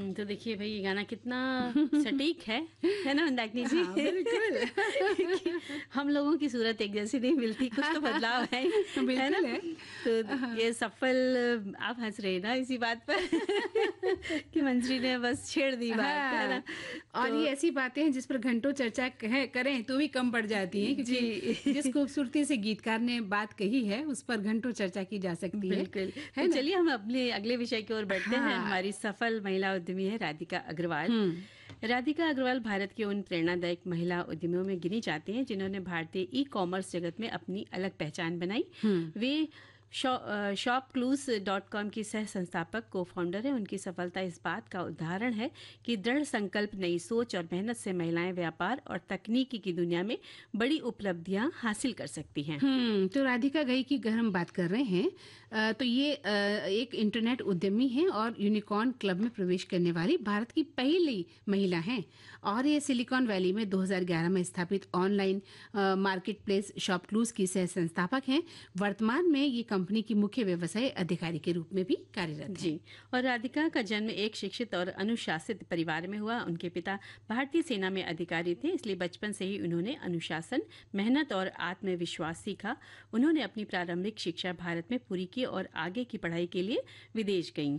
तो देखिए भाई ये गाना कितना सटीक है ना मंदाकिनी जी? हाँ, बिल्कुल। हम लोगों की सूरत एक जैसी नहीं मिलती, कुछ तो बदलाव है बिल्कुल ना? है। तो ये सफल, आप हंस रहे हैं ना इसी बात पर कि मंजरी ने बस छेड़ दी बात, है ना? और ये ऐसी बातें हैं जिस पर घंटों चर्चा करें तो भी कम पड़ जाती हैं, क्योंकि जिस खूबसूरती से गीतकार ने बात कही है उस पर घंटों चर्चा की जा सकती है। बिल्कुल। है तो ना? चलिए हम अपने अगले विषय की ओर बढ़ते हैं। हाँ। हमारी सफल महिला उद्यमी है राधिका अग्रवाल। राधिका अग्रवाल भारत की उन प्रेरणादायक महिला उद्यमियों में गिनी जाती हैं जिन्होंने भारतीय ई कॉमर्स जगत में अपनी अलग पहचान बनाई। वे shopclues.com की सह संस्थापक को फाउंडर है। उनकी सफलता इस बात का उदाहरण है कि दृढ़ संकल्प, नई सोच और मेहनत से महिलाएं व्यापार और तकनीकी की दुनिया में बड़ी उपलब्धियां हासिल कर सकती हैं। तो राधिका गई की अगर हम बात कर रहे हैं तो ये एक इंटरनेट उद्यमी है और यूनिकॉर्न क्लब में प्रवेश करने वाली भारत की पहली महिला हैं। और ये सिलिकॉन वैली में 2011 में स्थापित ऑनलाइन मार्केट प्लेस शॉपक्लूज की सह संस्थापक हैं। वर्तमान में ये कंपनी की मुख्य व्यवसाय अधिकारी के रूप में भी कार्यरत है। जी। और राधिका का जन्म एक शिक्षित और अनुशासित परिवार में हुआ। उनके पिता भारतीय सेना में अधिकारी थे, इसलिए बचपन से ही उन्होंने अनुशासन, मेहनत और आत्मविश्वास सीखा। उन्होंने अपनी प्रारंभिक शिक्षा भारत में पूरी की और आगे की पढ़ाई के लिए विदेश गईं।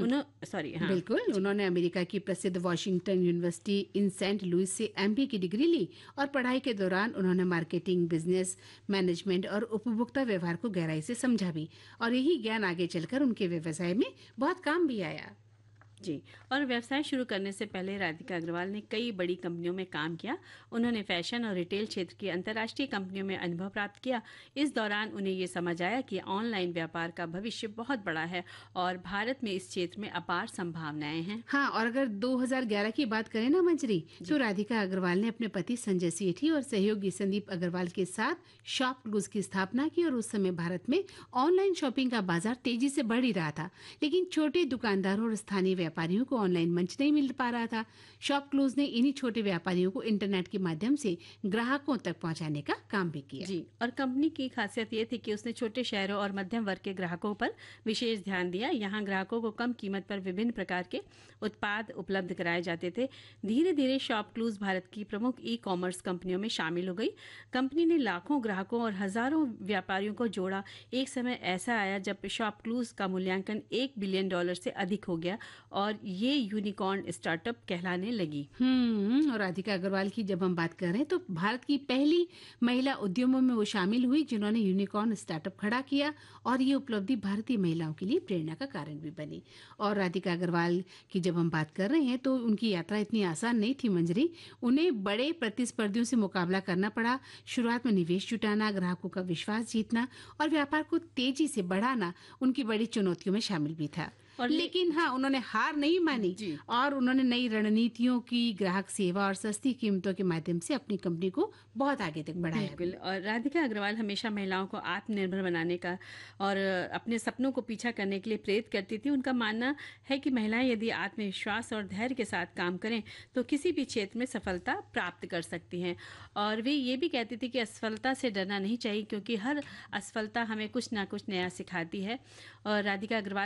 बिल्कुल, उन्होंने अमेरिका की प्रसिद्ध वॉशिंगटन यूनिवर्सिटी इन सेंट लुइस से एमबीए की डिग्री ली और पढ़ाई के दौरान उन्होंने मार्केटिंग, बिजनेस मैनेजमेंट और उपभोक्ता व्यवहार को गहराई से समझा भी, और यही ज्ञान आगे चलकर उनके व्यवसाय में बहुत काम भी आया। जी। और व्यवसाय शुरू करने से पहले राधिका अग्रवाल ने कई बड़ी कंपनियों में काम किया। उन्होंने फैशन और रिटेल क्षेत्र की अंतर्राष्ट्रीय कंपनियों में अनुभव प्राप्त किया। इस दौरान उन्हें ये समझ आया कि ऑनलाइन व्यापार का भविष्य बहुत बड़ा है और भारत में इस क्षेत्र में अपार संभावनाएं हैं। हाँ, और अगर 2011 की बात करें ना मंजरी, तो राधिका अग्रवाल ने अपने पति संजय सेठी और सहयोगी संदीप अग्रवाल के साथ शॉपक्लूज की स्थापना की। और उस समय भारत में ऑनलाइन शॉपिंग का बाजार तेजी से बढ़ ही रहा था, लेकिन छोटे दुकानदारों और स्थानीय व्यापारियों को ऑनलाइन मंच नहीं मिल पा रहा था। शॉपक्लूज ने इन्हीं छोटे व्यापारियों को इंटरनेट के माध्यम से ग्राहकों तक पहुंचाने का काम भी किया। जी। और कंपनी की खासियत ये थी कि उसने छोटे शहरों और मध्यम वर्ग के ग्राहकों पर विशेष ध्यान दिया। यहाँ ग्राहकों को कम कीमत पर विभिन्न प्रकार के उत्पाद उपलब्ध कराए जाते थे। धीरे धीरे शॉपक्लूज भारत की प्रमुख ई कॉमर्स कंपनियों में शामिल हो गई। कंपनी ने लाखों ग्राहकों और हजारों व्यापारियों को जोड़ा। एक समय ऐसा आया जब शॉपक्लूज का मूल्यांकन $1 बिलियन से अधिक हो गया और ये यूनिकॉर्न स्टार्टअप कहलाने लगी। और राधिका अग्रवाल की जब हम बात कर रहे हैं तो भारत की पहली महिला उद्यमों में वो शामिल हुई जिन्होंने यूनिकॉर्न स्टार्टअप खड़ा किया, और ये उपलब्धि भारतीय महिलाओं के लिए प्रेरणा का कारण भी बनी। और राधिका अग्रवाल की जब हम बात कर रहे हैं तो उनकी यात्रा इतनी आसान नहीं थी मंजरी। उन्हें बड़े प्रतिस्पर्धियों से मुकाबला करना पड़ा। शुरुआत में निवेश जुटाना, ग्राहकों का विश्वास जीतना और व्यापार को तेजी से बढ़ाना उनकी बड़ी चुनौतियों में शामिल भी था। लेकिन हाँ, उन्होंने हार नहीं मानी और उन्होंने नई रणनीतियों की, ग्राहक सेवा और सस्ती कीमतों के माध्यम से अपनी कंपनी को बहुत आगे तक बढ़ाया। बिल्कुल। और राधिका अग्रवाल हमेशा महिलाओं को आत्मनिर्भर बनाने का और अपने सपनों को पीछा करने के लिए प्रेरित करती थी। उनका मानना है कि महिलाएं यदि आत्मविश्वास और धैर्य के साथ काम करें तो किसी भी क्षेत्र में सफलता प्राप्त कर सकती हैं। और वे ये भी कहती थी कि असफलता से डरना नहीं चाहिए, क्योंकि हर असफलता हमें कुछ ना कुछ नया सिखाती है। और राधिका अग्रवाल